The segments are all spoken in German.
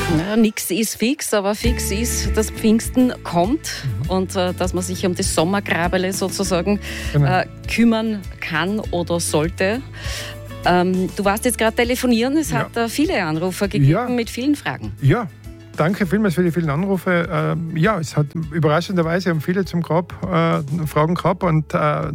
Ja, nichts ist fix, aber fix ist, dass Pfingsten kommt und dass man sich um das Sommergrabele sozusagen kümmern kann oder sollte. Du warst jetzt gerade telefonieren, es hat viele Anrufer gegeben mit vielen Fragen. Ja. Danke vielmals für die vielen Anrufe. Es hat überraschenderweise haben viele zum Grab Fragen gehabt und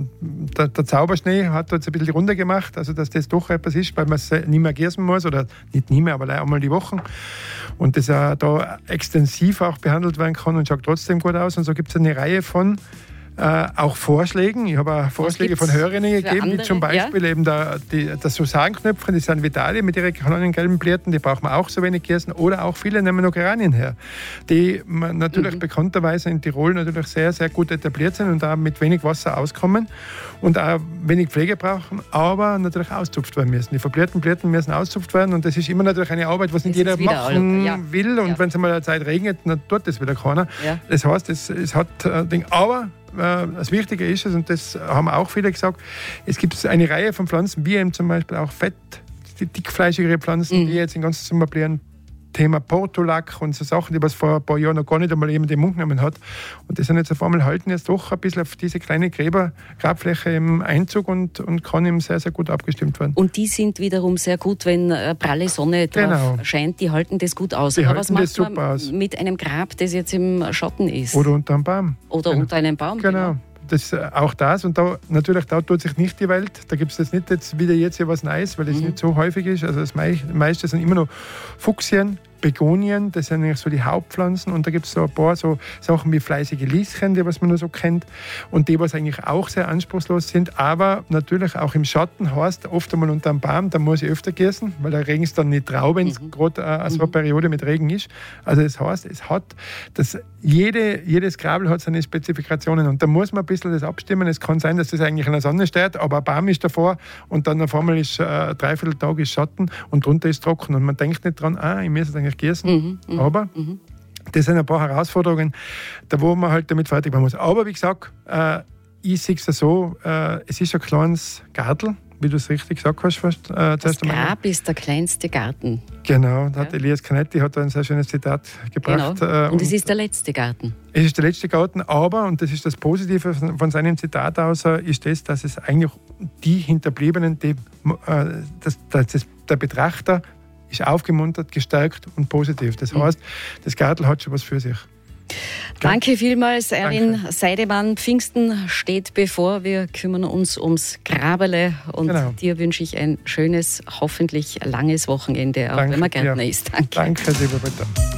der Zauberschnee hat jetzt ein bisschen die Runde gemacht, also dass das doch etwas ist, weil man es nicht mehr gießen muss oder nicht mehr, aber einmal die Woche und das da extensiv auch behandelt werden kann und schaut trotzdem gut aus und so gibt es eine Reihe von auch Vorschlägen. Ich habe auch Vorschläge von Hörerinnen gegeben, wie zum Beispiel eben das Susanenknöpfchen, die sind Vitale mit ihren kleinen gelben Blättern, die braucht man auch so wenig gießen. Oder auch viele nehmen noch Geranien her, die natürlich bekannterweise in Tirol natürlich sehr, sehr gut etabliert sind und auch mit wenig Wasser auskommen und auch wenig Pflege brauchen, aber natürlich auszupft werden müssen. Die verblühten Blätter müssen auszupft werden und das ist immer natürlich eine Arbeit, was nicht jeder machen will und wenn es mal eine Zeit regnet, dann tut das wieder keiner. Ja. Das heißt, es hat Ding, aber das Wichtige ist es, und das haben auch viele gesagt, es gibt eine Reihe von Pflanzen, wie eben zum Beispiel auch Fett, die dickfleischigere Pflanzen, die jetzt den ganzen Sommer blühen. Thema Portulak und so Sachen, die was vor ein paar Jahren noch gar nicht einmal jemand im Mund genommen hat. Und das sind jetzt auf einmal halten jetzt doch ein bisschen auf diese kleine Grabfläche im Einzug und kann eben sehr, sehr gut abgestimmt werden. Und die sind wiederum sehr gut, wenn pralle Sonne drauf scheint, die halten das gut aus. Die Aber was macht super man aus. Mit einem Grab, das jetzt im Schatten ist? Oder unter einem Baum. Oder unter einem Baum. Genau. Das, auch das und da tut sich nicht die Welt. Da gibt es jetzt wieder hier was Neues, weil es nicht so häufig ist. Also das meiste sind immer noch Fuchsien, Begonien, das sind eigentlich so die Hauptpflanzen und da gibt es so ein paar so Sachen wie fleißige Lieschen, die was man nur so kennt und die was eigentlich auch sehr anspruchslos sind, aber natürlich auch im Schatten heißt oft einmal unter einem Baum, da muss ich öfter gießen, weil der Regen ist dann nicht trau, wenn es gerade so eine Periode mit Regen ist. Also das heißt, jedes Grabel hat seine Spezifikationen und da muss man ein bisschen das abstimmen. Es kann sein, dass das eigentlich in der Sonne steht, aber ein Baum ist davor und dann auf einmal ist dreiviertel Tag ist Schatten und drunter ist trocken und man denkt nicht dran, ich muss es eigentlich gießen, aber das sind ein paar Herausforderungen, da wo man halt damit fertig werden muss. Aber wie gesagt, ich sehe es so, es ist ein kleines Gartel, wie du es richtig gesagt hast. Das Grab ist der kleinste Garten. Genau, da hat Elias Canetti hat da ein sehr schönes Zitat gebracht. Genau. Und es ist der letzte Garten. Es ist der letzte Garten, aber, und das ist das Positive von seinem Zitat aus, ist das, dass es eigentlich die Hinterbliebenen, der Betrachter ist aufgemuntert, gestärkt und positiv. Das heißt, das Gartel hat schon was für sich. Danke vielmals, Erwin Seidemann. Pfingsten steht bevor. Wir kümmern uns ums Grabele und dir wünsche ich ein schönes, hoffentlich langes Wochenende, auch wenn man Gärtner ist. Danke. Danke, lieber Peter.